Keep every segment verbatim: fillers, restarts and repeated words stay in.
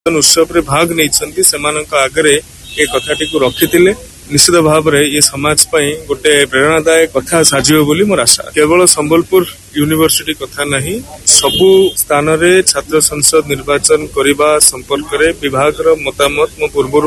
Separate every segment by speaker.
Speaker 1: उत्सव रे भाग नहीं सेमानक आगरे ए कथाटी को रखिथिले। निश्चित भाव में ये समाज पई गोटे प्रेरणादायक कथा साजियो बोली मोर आशा। केवल संबलपुर यूनिवर्सिटी कथा नहीं, सबु स्थान रे छात्र संसद निर्वाचन करने संपर्क में विभाग मतामत मो पूर्व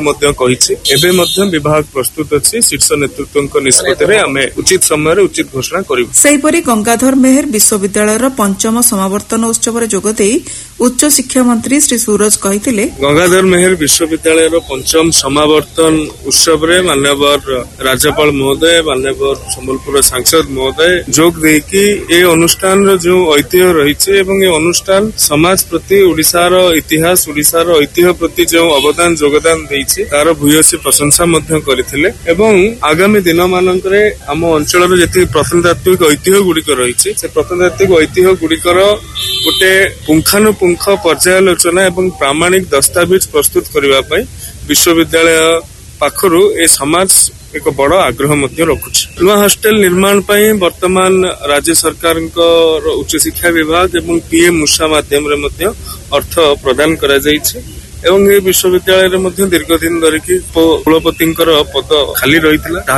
Speaker 1: कही विभाग प्रस्तुत अच्छी शीर्ष नेतृत्व निष्पत्ति रे आमे उचित समय उचित घोषणा करिबु।
Speaker 2: सेहीपरि गंगाधर मेहर विश्वविद्यालय पंचम समावर्तन उत्सव रे जोग देई उच्च शिक्षा मंत्री श्री सूरज कहिथिले,
Speaker 1: गंगाधर मेहर विश्वविद्यालय पंचम समावर्तन उत्सव रे मान्यवर राज्यपाल महोदय, मान्यवर संबलपुर सांसद महोदय जोग देकी ए अनुष्ठान जो ऐतिह्य रही अनुष्ठान समाज प्रति ओडिशार इतिहास ओडिशार ऐतिह्य प्रति जो अवदान योगदान देइछि तार भूयसी प्रशंसा मध्य करथिले। एवं आगामी दिन मानकरे आम अंचल जति प्रत्नतात्विक ऐतिह्य गुड़िक रही से प्रत्नतात्विक ऐतिह्य गुड़िकर गोटे पुंखानुपुंख पर्यालोचना एवं प्रामाणिक दस्तावेज प्रस्तुत करने विश्वविद्यालय पाखरु ए समाज एक बड़ आग्रह मध्य रखुछि। नुआ हॉस्टेल निर्माण पई वर्तमान राज्य सरकार उच्च शिक्षा विभाग एवं पीएम उषा माध्यम रे मध्य अर्थ प्रदान करा जाइछि एवं ये विश्वविद्यालय रे मध्य दीर्घ दिन धरिकी कुलपति पद खाली रही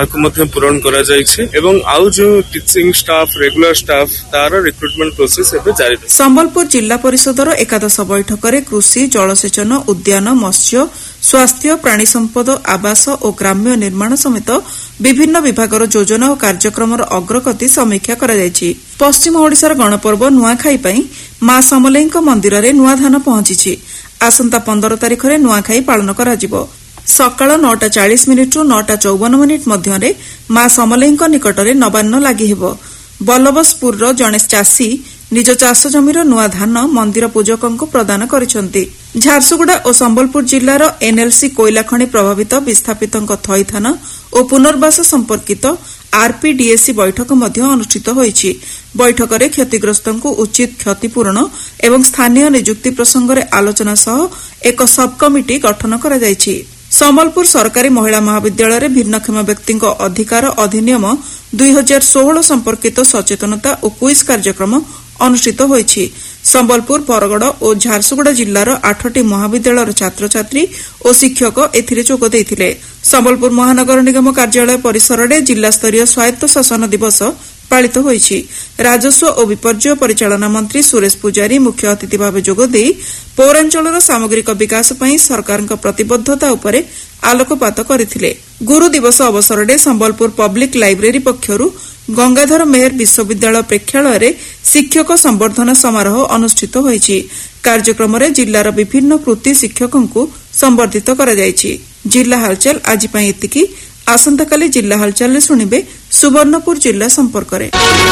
Speaker 1: पूरण करा जाइछि एवं आउ जो टीचिंग स्टाफ रेगुलर स्टाफ तार रिक्रुटमेंट प्रोसेस एबे जारी रही।
Speaker 2: संबलपुर जिला परिषदर एकादश बैठक रे कृषि जलसेचन उद्यान मत्स्य स्वास्थ्य प्राणी संपद आवास और ग्राम्य निर्माण समेत विभिन्न विभागर योजना और कार्यक्रम अग्रगति समीक्षा करा जायछि। पश्चिम ओडिशार गणपर्व नुआखाई पई मां समलेईଙ୍କ मंदिर रे नुआ धान पहुंची। आसंता पंदर तारिख रे नुआखाई पालन करा जिवो। सकाळ नौटा चालीस मिनिट रु नौटा चौवन मिनिट मध्य मां समलेईଙ୍କ निकटरे नवान्न लागि हेबो। बल्लभसपुर जणे चाषी निज चाष जमीर नुआ धान मंदिर पूजकों प्रदान करिसंती। झारसुगुड़ा और संबलपुर जिलार एनएलसी कोयला खनि प्रभावित विस्थापितों थईथान और पुनर्वास संपर्कित आरपीडीएसी बैठक अनुष्ठित होईछि। बैठक में क्षतिग्रस्तों उचित क्षतिपूरण एवं स्थानीय नियुक्ति प्रसंग में आलोचना सह एक सब कमिटी गठन करा जायछि। संबलपुर सरकारी महिला महाविद्यालय में भिन्नक्षम व्यक्ति अधिकार अधिनियम दुई हजार षोहल संपर्कित सचेतनता और क्विज कार्यक्रम अनुष्ठित होईछि। संबलपुर बरगड़ और झारसुगुड़ा जिलार आठटी महाविद्यालय छात्र छात्री और शिक्षक एथिरे जोग देइथिले। संबलपुर महानगर निगम कार्यालय परिसर में जिला स्तरीय स्वायत्त शासन दिवस पालित होईछि। राजस्व और विपर्यय परिचालना मंत्री सुरेश पुजारी मुख्य अतिथि भाव जोग देई पौरांचलर सामग्रिक विकास पई सरकारक प्रतिबद्धता उपरे आलोकपात करथिले। गुरु दिवस अवसर में संबलपुर पब्लिक लाइब्रेरी पक्षरु गंगाधर मेहर विश्वविद्यालय प्रेक्षालय रे शिक्षक संवर्धना समारोह अनुष्ठित होईछि। कार्यक्रम में जिलार विभिन्न कृति शिक्षकों को संवर्धित करा जायछि। जिला हालचाल आज पई एतिकी। आसंताकाली जिला हालचाल रे सुनिबे सुवर्णपुर जिला संपर्क रे।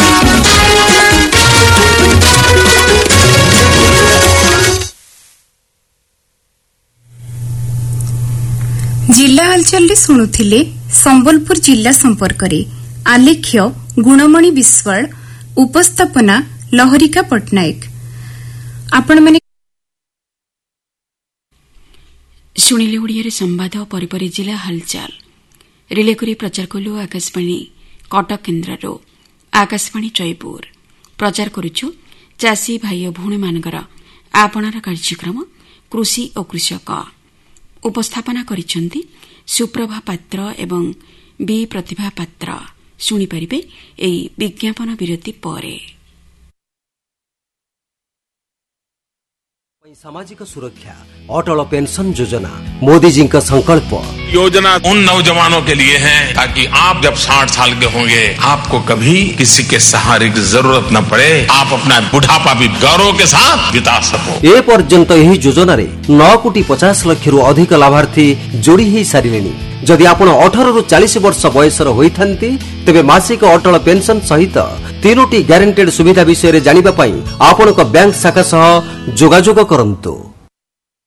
Speaker 3: जिला हालचाल रे सुनुथिले संबलपुर जिला संपर्क रे। आलेख्य गुणमणि विश्वाल, उपस्थापना लहरिका पटनायक। आपण माने
Speaker 4: शुणिले ओडिया संवाद परिपरी जिला हालचाल रिले करी प्रचार कलु आकाशवाणी कटक केन्द्र आकाशवाणी जयपुर प्रचार करुछु चाषी भाई भौणी मानकर आपणार कार्यक्रम कृषि और कृषक। उपस्थापना करिसेंती सुप्रभा पात्र एवं बी प्रतिभा पात्र। शुणी परिबे एई विज्ञापन विरति परे।
Speaker 5: सामाजिक सुरक्षा अटल पेंशन योजना मोदी जी का संकल्प।
Speaker 6: योजना उन नौजवानों के लिए है ताकि आप जब साठ साल के होंगे आपको कभी किसी के सहारे की जरूरत न पड़े, आप अपना बुढ़ापा भी गौरव के साथ बिता सको।
Speaker 5: ए पर्यंत यही योजना रे नौ कोटी पचास लाख रु अधिक लाभार्थी जोड़ी ही सारिलेनी। जदि आपण अठारह रु चालीस वर्ष बयसर होइथांती तेबे मासिक अटल पेंशन सहित तीनोटी ग्यारेंटेड सुविधा विषय रे जानिबा पई आपणक बैंक शाखा सह जोगाजोग करंतु।